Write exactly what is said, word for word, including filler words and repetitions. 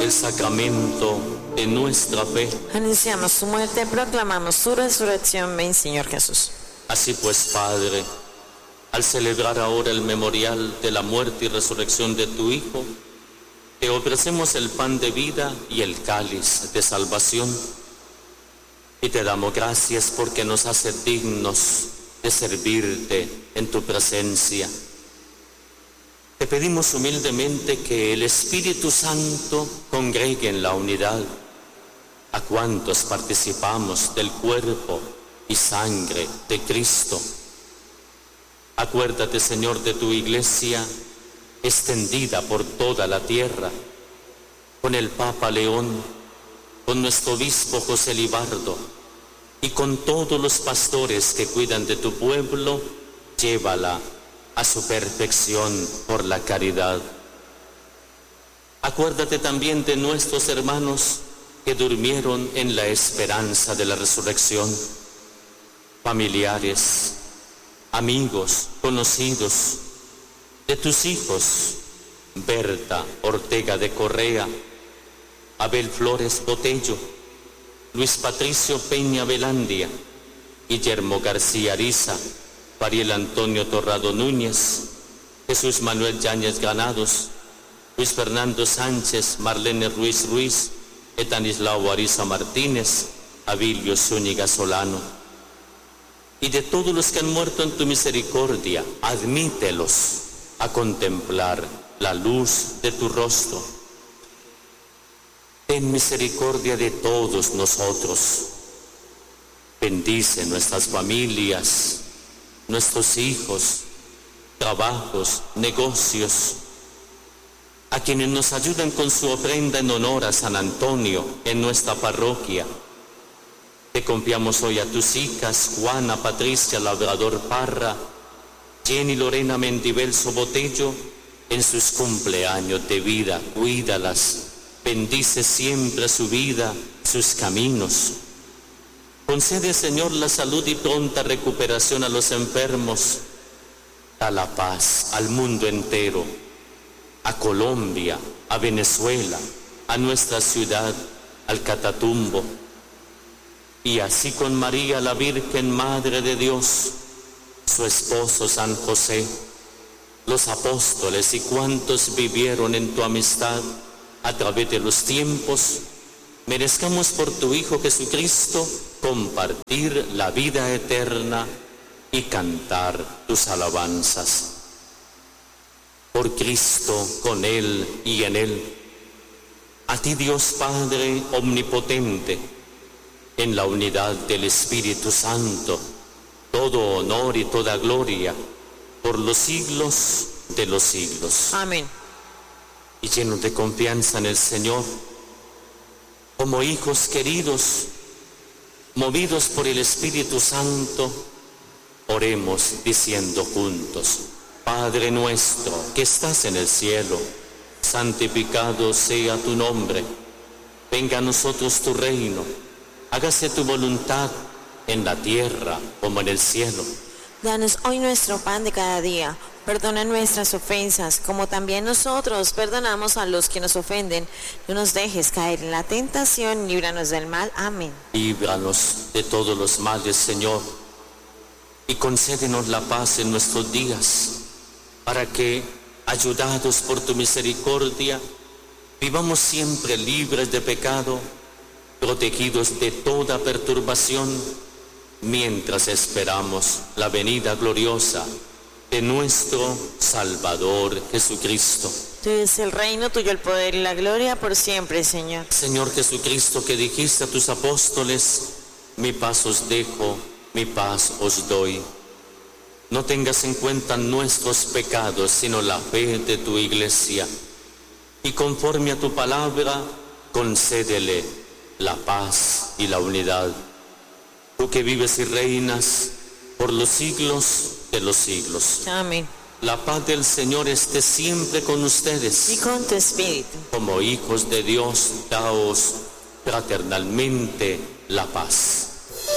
el sacramento de nuestra fe. Anunciamos su muerte, proclamamos su resurrección. Ven, Señor Jesús. Así pues, Padre, al celebrar ahora el memorial de la muerte y resurrección de tu Hijo, te ofrecemos el pan de vida y el cáliz de salvación. Y te damos gracias porque nos hace dignos de servirte en tu presencia. Te pedimos humildemente que el Espíritu Santo congregue en la unidad a cuantos participamos del cuerpo y sangre de Cristo. Acuérdate, Señor, de tu iglesia extendida por toda la tierra, con el Papa León, con nuestro obispo José Libardo y con todos los pastores que cuidan de tu pueblo. Llévala a su perfección por la caridad. Acuérdate también de nuestros hermanos que durmieron en la esperanza de la resurrección, familiares, amigos, conocidos, de tus hijos, Berta Ortega de Correa, Abel Flores Botello, Luis Patricio Peña Velandia, Guillermo García Ariza, Fariel Antonio Torrado Núñez, Jesús Manuel Yáñez Granados, Luis Fernando Sánchez, Marlene Ruiz Ruiz, Etanislao Ariza Martínez, Abilio Zúñiga Solano. Y de todos los que han muerto en tu misericordia, admítelos a contemplar la luz de tu rostro. Ten misericordia de todos nosotros. Bendice nuestras familias, nuestros hijos, trabajos, negocios, a quienes nos ayudan con su ofrenda en honor a San Antonio en nuestra parroquia. Te confiamos hoy a tus hijas, Juana Patricia Labrador Parra, Jenny Lorena Mendivelso Botello, en sus cumpleaños de vida. Cuídalas, bendice siempre su vida, sus caminos. Concede, Señor, la salud y pronta recuperación a los enfermos. Da la paz al mundo entero, a Colombia, a Venezuela, a nuestra ciudad, al Catatumbo. Y así con María, la Virgen Madre de Dios, su esposo San José, los apóstoles y cuantos vivieron en tu amistad a través de los tiempos, merezcamos por tu Hijo Jesucristo compartir la vida eterna y cantar tus alabanzas. Por Cristo, con Él y en Él, a ti Dios Padre omnipotente, en la unidad del Espíritu Santo, todo honor y toda gloria por los siglos de los siglos. Amén. Y llenos de confianza en el Señor, como hijos queridos, movidos por el Espíritu Santo, oremos diciendo juntos: Padre nuestro que estás en el cielo, santificado sea tu nombre. Venga a nosotros tu reino. Hágase tu voluntad en la tierra como en el cielo. Danos hoy nuestro pan de cada día. Perdona nuestras ofensas, como también nosotros perdonamos a los que nos ofenden. No nos dejes caer en la tentación, líbranos del mal. Amén. Líbranos de todos los males, Señor, y concédenos la paz en nuestros días, para que, ayudados por tu misericordia, vivamos siempre libres de pecado, protegidos de toda perturbación, mientras esperamos la venida gloriosa de nuestro Salvador Jesucristo. Tuyo es el reino, tuyo el poder y la gloria por siempre, Señor. Señor Jesucristo, que dijiste a tus apóstoles: mi paz os dejo, mi paz os doy. No tengas en cuenta nuestros pecados, sino la fe de tu iglesia. Y conforme a tu palabra, concédele la paz y la unidad. Tú que vives y reinas por los siglos de los siglos. Amén. La paz del Señor esté siempre con ustedes. Y con tu espíritu. Como hijos de Dios, daos fraternalmente la paz.